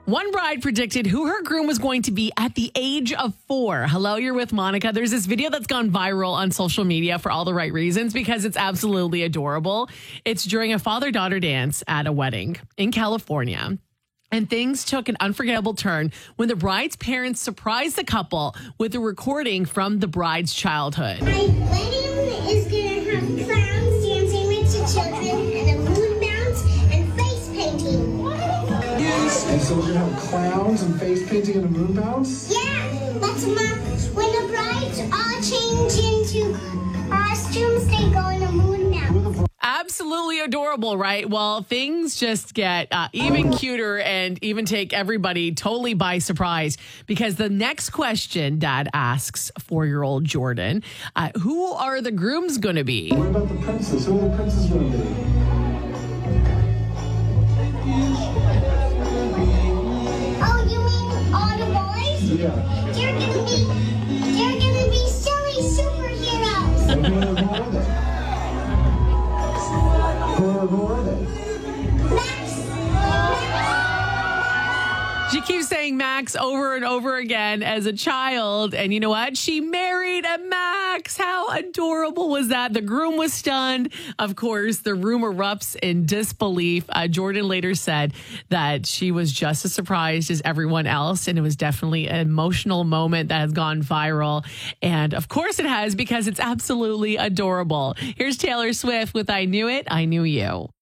One bride predicted who her groom was going to be at the age of 4. Hello, you're with Monica. There's this video that's gone viral on social media for all the right reasons because it's absolutely adorable. It's during a father-daughter dance at a wedding in California. And things took an unforgettable turn when the bride's parents surprised the couple with a recording from the bride's childhood. My wedding is going to have clowns dancing with the children and a moon bounce and face painting. And so we're going to have clowns and face painting and a moon bounce? Yeah, that's when the brides all change into costumes, they go in a moon bounce. Absolutely adorable, right? Well, things just get even cuter and even take everybody totally by surprise because the next question Dad asks 4-year-old Jordan, who are the grooms going to be? What about the princess? Who are the princes going to be? Oh, you mean all the boys? Yeah. They're gonna be silly superheroes. Who are they? Who are they? Max. She keeps saying Max over and over again as a child. And you know what? She married a Max. How adorable was that? The groom was stunned. Of course, the room erupts in disbelief. Jordan later said that she was just as surprised as everyone else. And it was definitely an emotional moment that has gone viral. And of course it has because it's absolutely adorable. Here's Taylor Swift with I Knew It, I Knew You.